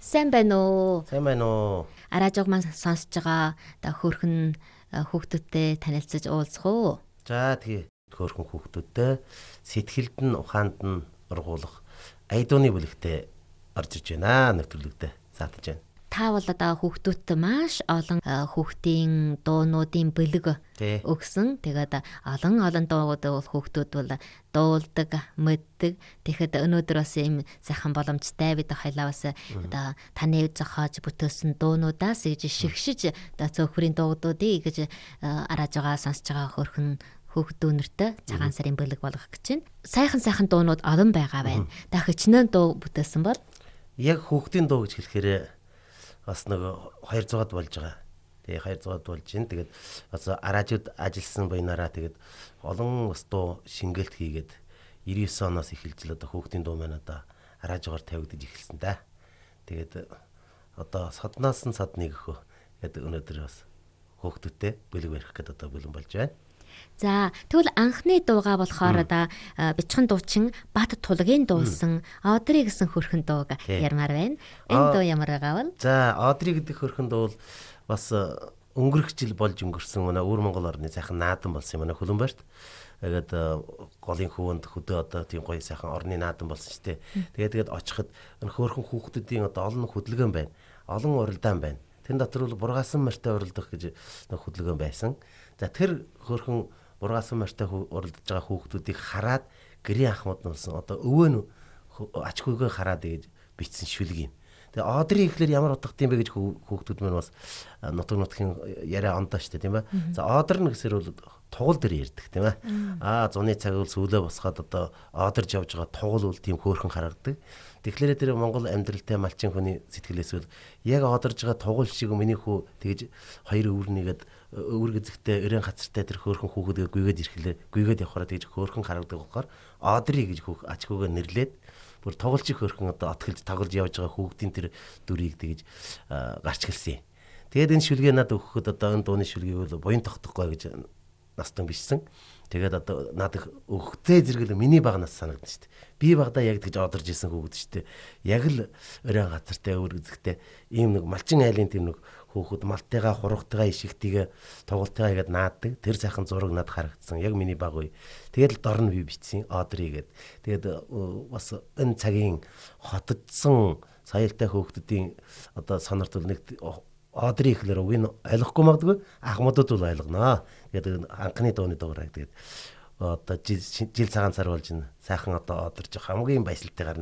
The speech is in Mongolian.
Сайн байна уу? Сайн байна уу? Араажиг маань сонсож байгаа хөөрхөн хүүхдүүдтэй танилцаж уулзах уу? За тэгээ хөөрхөн хүүхдүүдтэй сэтгэлд нь ухаанд нь ургуулах айдууны бүлэгтээ орж иж байна нэвтрүүлэгтээ заатаж байна. Та бол одоо хүүхдүүдтэй маш олон хүүхдийн дуунуудын бэлэг өгсөн. Тэгээд олон дууууд бол хүүхдүүд бол дуулдаг, мэддэг. Тэгэхэд өнөөдөр бас ийм сайхан боломжтой бид хоёлаа бас одоо таны зохиож бүтээсэн дуунуудаас гэж шигшиж одоо цөөхрийн дуудуудыг гэж арааж байгаа сонсож байгаа хөрхөн хүүхдүүнэртэй цагаан сарын бэлэг болгох гэж байна. Сайхан дуунууд олон байгаа байна. Та хичнээн дуу бүтээсэн бол яг хүүхдийн дуу гэж хэлэхээр бас нэг 200-ад болж байгаа. Тэгээ 200-ад болж байна. Тэгээд бас араажууд ажилласан баянараа тэгээд олон бас дуу шингэлт хийгээд 99 оноос эхэлж л одоо хүүхдийн дуу маань одоо араажгаар тавигдаж эхэлсэн да. Тэгээд одоо содноос нь содныг өгөө. Тэгээд өнөөдөр бас хүүхдүүдтэй бэлэг барих гэдэг одоо бэлэн болж байна. За тэгвэл анхны дууга болохоор одоо бичгэн дуучин Бат Тулгийн дуулсан Одри гэсэн хөрхөн дууг ярмаар байна. Энэ дуу ямар байгаа вэ? За Одри гэдэг хөрхөн дуу бас өнгөрөх жил болж өнгөрсөн манай өвөр Монгол орны сайхан наадам болсон юм манай Хөлбөмбөрт. Тэгээд голын хөвөнд хөдөө одоо тийм гоё сайхан орны наадам болсон шүү дээ. Тэгээд очиход энэ хөөрхөн хүүхдүүдийн одоо олон хөдөлгөөн байна. Олон уралдаан байна. Тэн дотор бол бургасан мартай уралдах гэж нэг хөдөлгөөн байсан. За тэр хөөрхөн бургасан мартай уралдаж байгаа хүүхдүүдийг хараад гэрийн ахмад нь болсон. Одоо өвөө нь ач хүйгээ хараад ингэж бичсэн шүлэг юм. Тэгээ Одри ихлээр ямар утгатай юм бэ гэж хүүхдүүд маань бас нутгийн яриа ондоо штэ тийм ба. За Одри гэсээр бол тугал дээр ярьдаг тийм ба. Зуны цаг бол сүүлээ босгоод одоо одорж явж байгаа тугал бол тийм хөөрхөн харагдаг. Тэгэхээр тэр Монгол амьдралтай малчин хүний сэтгэлээс бол яг одорж байгаа тугал шиг миний хүү тэгж хоёр өвөрнийгээд өвөр гэзэгтэй өрийн хацартай тэр хөөрхөн хүүхэдгээ гүйгээд явахаараа тэгж хөөрхөн харагдаг болохоор Одри гэж ач хүүгээ нэрлээд бүр тоглолчиг хөрхөн одоо отгэлж тоглож явж байгаа хүүхдийн тэр дүрийг тэгж гарч гэлсэн. Тэгээд энэ шүлгээ надад өгөхөд одоо энэ дууны шүлгийг бол буян тогтохгүй гэж настан бичсэн. Тэгээд одоо надад өгөхтэй зэрэгэл миний баг нас санагдсан шүү дээ. Би багада яг тэгж одорж исэн хүүхэд шүү дээ. Яг л өрийн газартай өргөзгтэй ийм нэг малчин айлын тийм нэг хүүхэд малтайгаа хургатайгаа ишигтийгээ тоглолтойгаа игээд нааддаг. Тэр сайхан зураг надад харагдсан. Яг миний баг үе. Тэгээд л дор нь би бичсэн Одри гээд. Тэгээд бас энэ цагийн хотдсон соёлтой хүүхдүүдийн одоо сонорт бол нэг Одри ихлээр үгийг ойлгохгүй магадгүй ахмадууд бол ойлгоноо. Тэгээд анхны дууны дуурайг тэгээд одоо жил цагаан сар болж байна. Сайхан одоо одорж хамгийн баясалтайгаар